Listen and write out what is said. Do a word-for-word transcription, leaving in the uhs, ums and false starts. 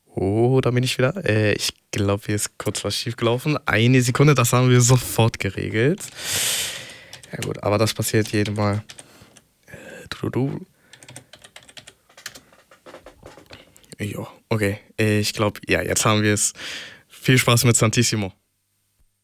Oh, da bin ich wieder. Äh, ich glaube, hier ist kurz was schiefgelaufen. Eine Sekunde, das haben wir sofort geregelt. Ja gut, aber das passiert jedes Mal. Äh, du, du, du. Jo, okay. Äh, ich glaube, ja, jetzt haben wir es. Viel Spaß mit Santissimo.